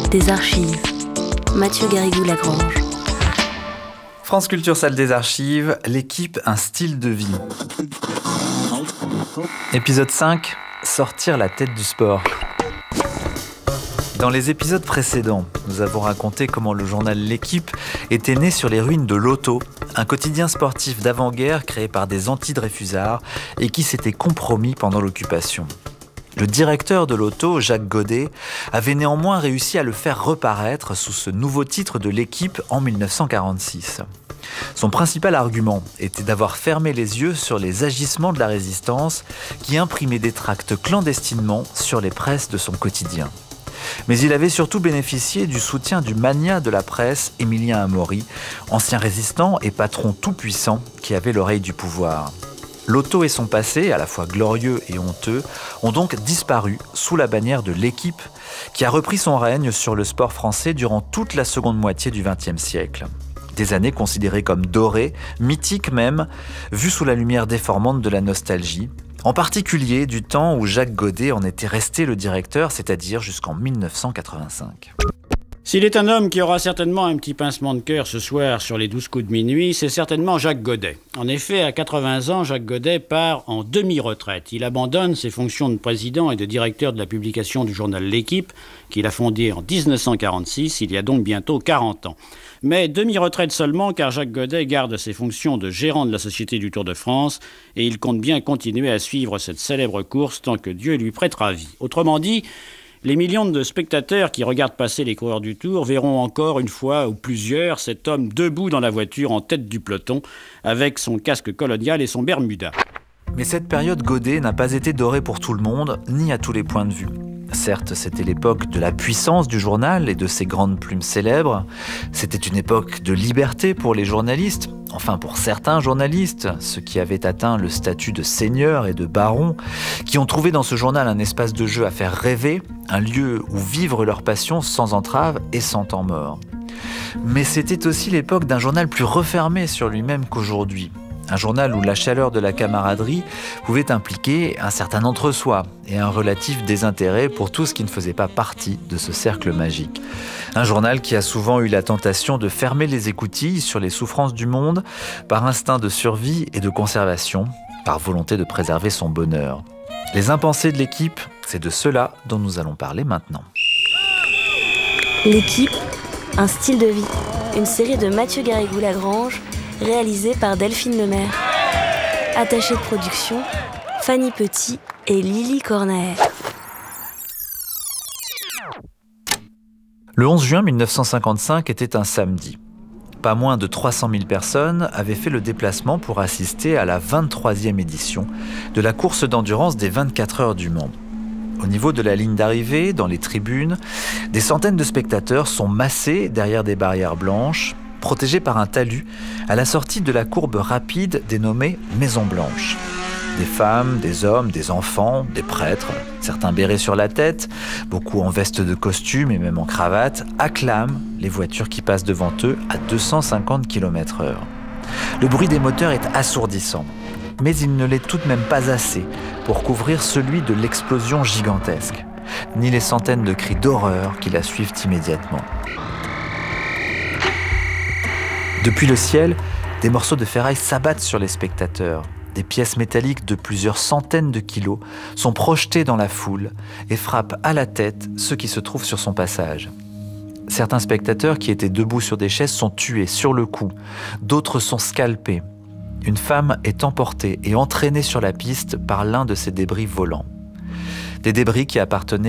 des archives. Mathieu Garrigou-Lagrange. France Culture, salle des archives, l'équipe, un style de vie. Épisode 5, sortir la tête du sport. Dans les épisodes précédents, nous avons raconté comment le journal L'Équipe était né sur les ruines de l'Auto, un quotidien sportif d'avant-guerre créé par des anti-dreyfusards et qui s'était compromis pendant l'occupation. Le directeur de l'Auto, Jacques Godet, avait néanmoins réussi à le faire reparaître sous ce nouveau titre de L'Équipe en 1946. Son principal argument était d'avoir fermé les yeux sur les agissements de la résistance qui imprimaient des tracts clandestinement sur les presses de son quotidien. Mais il avait surtout bénéficié du soutien du magnat de la presse, Émilien Amaury, ancien résistant et patron tout-puissant qui avait l'oreille du pouvoir. L'Auto et son passé, à la fois glorieux et honteux, ont donc disparu sous la bannière de L'Équipe, qui a repris son règne sur le sport français durant toute la seconde moitié du XXe siècle. Des années considérées comme dorées, mythiques même, vues sous la lumière déformante de la nostalgie, en particulier du temps où Jacques Godet en était resté le directeur, c'est-à-dire jusqu'en 1985. S'il est un homme qui aura certainement un petit pincement de cœur ce soir sur les 12 coups de minuit, c'est certainement Jacques Godet. En effet, à 80 ans, Jacques Godet part en demi-retraite. Il abandonne ses fonctions de président et de directeur de la publication du journal L'Équipe, qu'il a fondé en 1946, il y a donc bientôt 40 ans. Mais demi-retraite seulement, car Jacques Godet garde ses fonctions de gérant de la Société du Tour de France et il compte bien continuer à suivre cette célèbre course tant que Dieu lui prêtera vie. Autrement dit, les millions de spectateurs qui regardent passer les coureurs du Tour verront encore une fois ou plusieurs cet homme debout dans la voiture en tête du peloton avec son casque colonial et son bermuda. Mais cette période Godet n'a pas été dorée pour tout le monde, ni à tous les points de vue. Certes, c'était l'époque de la puissance du journal et de ses grandes plumes célèbres. C'était une époque de liberté pour les journalistes, enfin pour certains journalistes, ceux qui avaient atteint le statut de seigneurs et de barons, qui ont trouvé dans ce journal un espace de jeu à faire rêver, un lieu où vivre leur passion sans entrave et sans temps mort. Mais c'était aussi l'époque d'un journal plus refermé sur lui-même qu'aujourd'hui. Un journal où la chaleur de la camaraderie pouvait impliquer un certain entre-soi et un relatif désintérêt pour tout ce qui ne faisait pas partie de ce cercle magique. Un journal qui a souvent eu la tentation de fermer les écoutilles sur les souffrances du monde par instinct de survie et de conservation, par volonté de préserver son bonheur. Les impensés de L'Équipe, c'est de cela dont nous allons parler maintenant. L'Équipe, un style de vie. Une série de Mathieu Garrigou-Lagrange, réalisé par Delphine Lemaire. Attachée de production, Fanny Petit et Lily Cornaer. Le 11 juin 1955 était un samedi. Pas moins de 300 000 personnes avaient fait le déplacement pour assister à la 23e édition de la course d'endurance des 24 heures du Mans. Au niveau de la ligne d'arrivée, dans les tribunes, des centaines de spectateurs sont massés derrière des barrières blanches, protégés par un talus à la sortie de la courbe rapide dénommée Maison Blanche. Des femmes, des hommes, des enfants, des prêtres, certains bérets sur la tête, beaucoup en veste de costume et même en cravate, acclament les voitures qui passent devant eux à 250 km/h. Le bruit des moteurs est assourdissant, mais il ne l'est tout de même pas assez pour couvrir celui de l'explosion gigantesque, ni les centaines de cris d'horreur qui la suivent immédiatement. Depuis le ciel, des morceaux de ferraille s'abattent sur les spectateurs. Des pièces métalliques de plusieurs centaines de kilos sont projetées dans la foule et frappent à la tête ceux qui se trouvent sur son passage. Certains spectateurs qui étaient debout sur des chaises sont tués sur le coup, d'autres sont scalpés. Une femme est emportée et entraînée sur la piste par l'un de ces débris volants. Des débris qui appartenaient